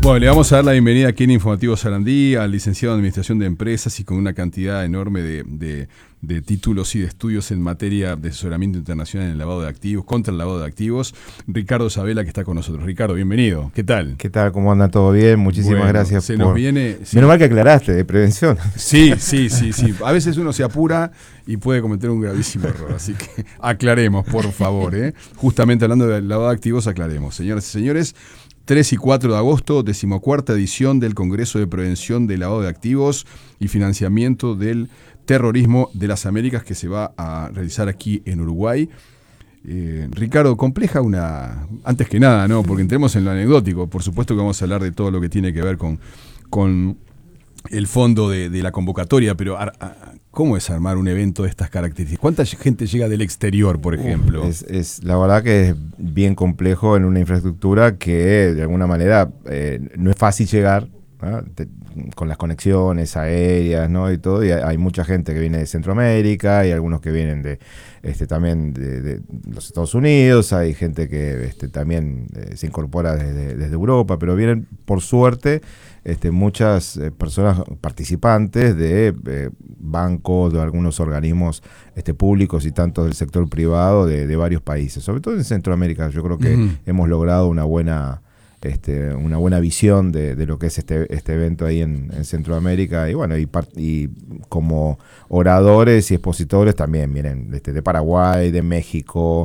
Bueno, le vamos a dar la bienvenida aquí en Informativo Sarandí al licenciado en Administración de Empresas y con una cantidad enorme de títulos y de estudios en materia de asesoramiento internacional en el lavado de activos, contra el lavado de activos, Ricardo Sabela, que está con nosotros. Ricardo, bienvenido. ¿Qué tal? ¿Qué tal? ¿Cómo anda? ¿Todo bien? Muchísimas gracias. Se nos viene... Sí. Menos mal que aclaraste, de prevención. Sí. A veces uno se apura y puede cometer un gravísimo error, así que aclaremos, por favor. Justamente hablando del lavado de activos, aclaremos. Señoras y señores, 3 y 4 de agosto, 14ª edición del Congreso de Prevención del Lavado de Activos y Financiamiento del Terrorismo de las Américas, que se va a realizar aquí en Uruguay. Ricardo, compleja antes que nada, ¿no? Porque entremos en lo anecdótico. Por supuesto que vamos a hablar de todo lo que tiene que ver con el fondo de la convocatoria, pero ¿cómo es armar un evento de estas características? ¿Cuánta gente llega del exterior, por ejemplo? La verdad que es bien complejo en una infraestructura que de alguna manera no es fácil llegar, ¿no? Con las conexiones aéreas, ¿no? Y todo, y hay mucha gente que viene de Centroamérica y algunos que vienen también de los Estados Unidos, hay gente que también se incorpora desde Europa, pero vienen por suerte muchas personas participantes de bancos, de algunos organismos públicos y tanto del sector privado de varios países, sobre todo en Centroamérica. Yo creo que hemos logrado una buena visión de lo que es este evento ahí en Centroamérica, y bueno, y como oradores y expositores también vienen de Paraguay, de México,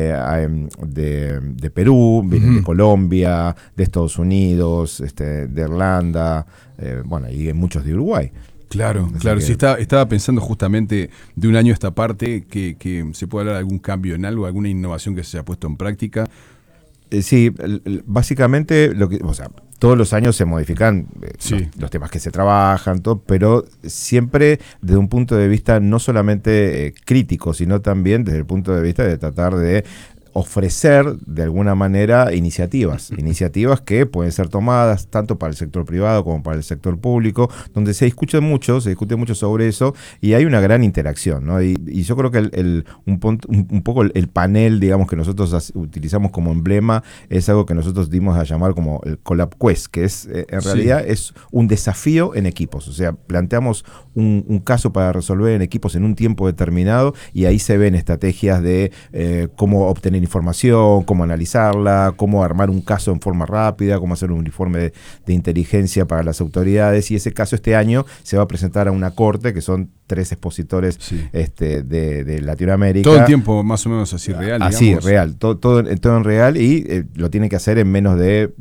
de Perú, vienen de Colombia, de Estados Unidos, de Irlanda, y muchos de Uruguay. Claro. Sí, estaba pensando justamente de un año a esta parte que se puede hablar de algún cambio en algo, alguna innovación que se haya puesto en práctica. Sí, básicamente todos los años se modifican los temas que se trabajan, todo, pero siempre desde un punto de vista no solamente crítico, sino también desde el punto de vista de tratar de ofrecer de alguna manera iniciativas que pueden ser tomadas tanto para el sector privado como para el sector público, donde se discute mucho sobre eso y hay una gran interacción, ¿no? Y yo creo que un poco el panel, digamos, que nosotros utilizamos como emblema es algo que nosotros dimos a llamar como el Collab Quest, que es en realidad es un desafío en equipos. O sea, planteamos un caso para resolver en equipos en un tiempo determinado y ahí se ven estrategias de cómo obtener información, cómo analizarla, cómo armar un caso en forma rápida, cómo hacer un informe de inteligencia para las autoridades, y ese caso este año se va a presentar a una corte que son 3 expositores de Latinoamérica. Todo el tiempo más o menos así real, digamos. Así, real, todo en real, y lo tienen que hacer en menos de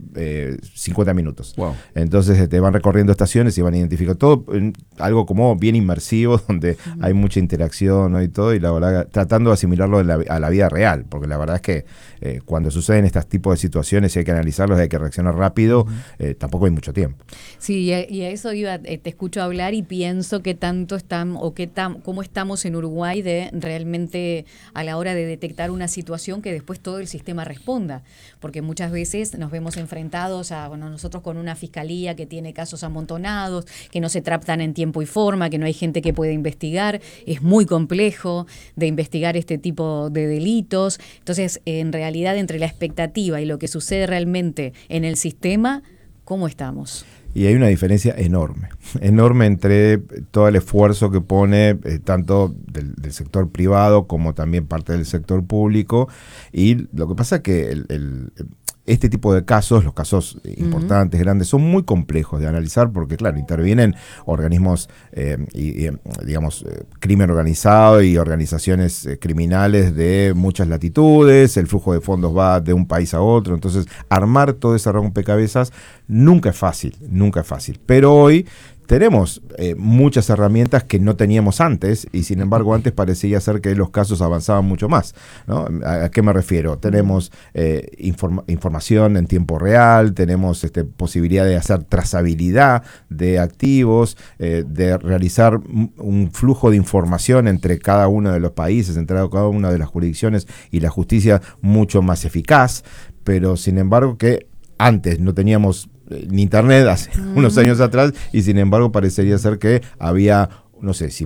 50 minutos. Wow. Entonces van recorriendo estaciones y van identificando todo, algo como bien inmersivo, donde hay mucha interacción, ¿no? Y todo, y la verdad tratando de asimilarlo a la vida real, porque la verdad es que cuando suceden estos tipos de situaciones y hay que analizarlos, hay que reaccionar rápido, tampoco hay mucho tiempo. Sí, y a eso iba, te escucho hablar y pienso que tanto cómo estamos en Uruguay de realmente a la hora de detectar una situación que después todo el sistema responda, porque muchas veces nos vemos enfrentados a nosotros con una fiscalía que tiene casos amontonados, que no se tratan en tiempo y forma, que no hay gente que pueda investigar, es muy complejo de investigar este tipo de delitos. Entonces, en realidad, entre la expectativa y lo que sucede realmente en el sistema, ¿cómo estamos? Y hay una diferencia enorme entre todo el esfuerzo que pone tanto del sector privado como también parte del sector público, y lo que pasa es que este tipo de casos, los casos importantes, grandes, son muy complejos de analizar porque, claro, intervienen organismos, digamos, crimen organizado y organizaciones criminales de muchas latitudes, el flujo de fondos va de un país a otro, entonces armar todo ese rompecabezas nunca es fácil, pero hoy tenemos muchas herramientas que no teníamos antes, y sin embargo antes parecía ser que los casos avanzaban mucho más, ¿no? ¿A qué me refiero? Tenemos información en tiempo real, tenemos posibilidad de hacer trazabilidad de activos, de realizar un flujo de información entre cada uno de los países, entre cada una de las jurisdicciones, y la justicia mucho más eficaz, pero sin embargo que antes no teníamos ni internet hace unos años atrás, y sin embargo parecería ser que había, no sé, si